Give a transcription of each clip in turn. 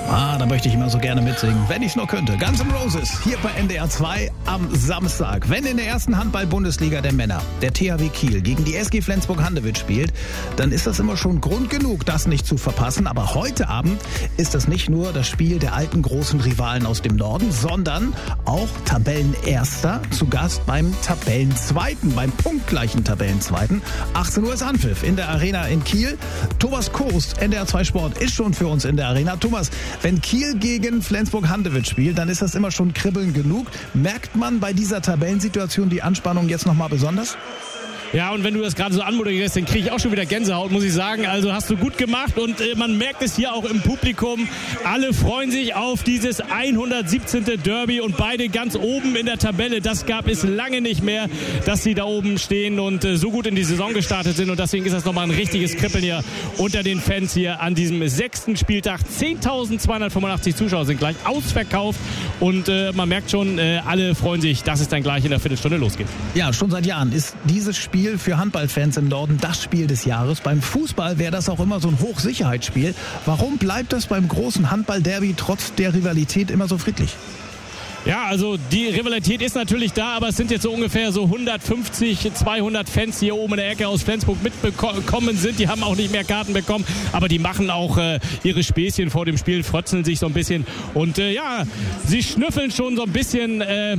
Da möchte ich immer so gerne mitsingen, wenn ich es nur könnte. Guns N' Roses hier bei NDR 2 am Samstag. Wenn in der ersten Handball-Bundesliga der Männer der THW Kiel gegen die SG Flensburg-Handewitt spielt, dann ist das immer schon Grund genug, das nicht zu verpassen. Aber heute Abend ist das nicht nur das Spiel der alten großen Rivalen aus dem Norden, sondern auch Tabellenerster zu Gast beim Tabellenzweiten, beim punktgleichen Tabellenzweiten. 18 Uhr ist Anpfiff in der Arena in Kiel. Thomas Kost, NDR 2 Sport, ist schon für uns in der Arena. Thomas, wenn Kiel gegen Flensburg-Handewitt spielt, dann ist das immer schon Kribbeln genug. Merkt man bei dieser Tabellensituation die Anspannung jetzt nochmal besonders? Ja, und wenn du das gerade so anmoderierst, dann kriege ich auch schon wieder Gänsehaut, muss ich sagen. Also hast du gut gemacht und man merkt es hier auch im Publikum. Alle freuen sich auf dieses 117. Derby und beide ganz oben in der Tabelle. Das gab es lange nicht mehr, dass sie da oben stehen und so gut in die Saison gestartet sind. Und deswegen ist das nochmal ein richtiges Kribbeln hier unter den Fans hier an diesem 6. Spieltag. 10.285 Zuschauer sind gleich ausverkauft und man merkt schon, alle freuen sich, dass es dann gleich in der Viertelstunde losgeht. Ja, schon seit Jahren ist dieses Spiel für Handballfans im Norden das Spiel des Jahres. Beim Fußball wäre das auch immer so ein Hochsicherheitsspiel. Warum bleibt das beim großen Handball-Derby trotz der Rivalität immer so friedlich? Ja, also die Rivalität ist natürlich da, aber es sind jetzt so ungefähr so 150, 200 Fans, die hier oben in der Ecke aus Flensburg mitbekommen sind. Die haben auch nicht mehr Karten bekommen, aber die machen auch ihre Späßchen vor dem Spiel, frotzeln sich so ein bisschen. Und sie schnüffeln schon so ein bisschen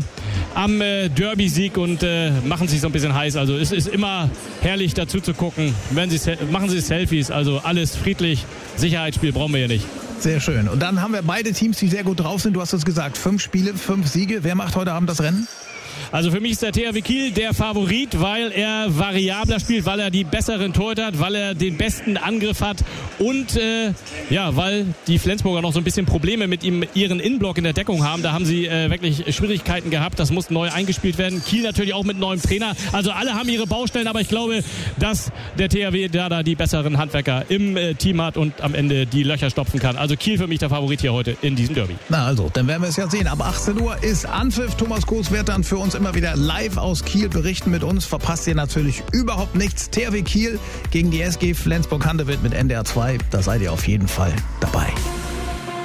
am Derby-Sieg und machen sich so ein bisschen heiß. Also es ist immer herrlich dazu zu gucken. Machen sie Selfies, also alles friedlich. Sicherheitsspiel brauchen wir hier nicht. Sehr schön. Und dann haben wir beide Teams, die sehr gut drauf sind. Du hast es gesagt, 5 Spiele, 5 Siege. Wer macht heute Abend das Rennen? Also für mich ist der THW Kiel der Favorit, weil er variabler spielt, weil er die besseren Torhüter hat, weil er den besten Angriff hat und weil die Flensburger noch so ein bisschen Probleme mit ihren Innenblock in der Deckung haben. Da haben sie wirklich Schwierigkeiten gehabt. Das muss neu eingespielt werden. Kiel natürlich auch mit neuem Trainer. Also alle haben ihre Baustellen, aber ich glaube, dass der THW da die besseren Handwerker im Team hat und am Ende die Löcher stopfen kann. Also Kiel für mich der Favorit hier heute in diesem Derby. Na also, dann werden wir es ja sehen. Ab 18 Uhr ist Anpfiff. Thomas Koos wird dann für uns immer wieder live aus Kiel berichten mit uns. Verpasst ihr natürlich überhaupt nichts. THW Kiel gegen die SG Flensburg-Handewitt mit NDR 2. Da seid ihr auf jeden Fall dabei.